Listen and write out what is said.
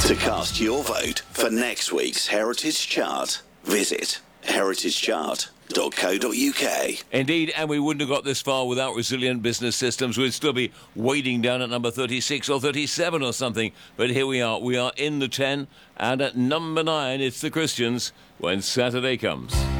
To cast your vote for next week's Heritage Chart, visit heritagechart.co.uk. Indeed, and we wouldn't have got this far without resilient business systems. We'd still be waiting down at number 36 or 37 or something. But here we are. We are in the 10. And at number 9, it's the Christians when Saturday comes.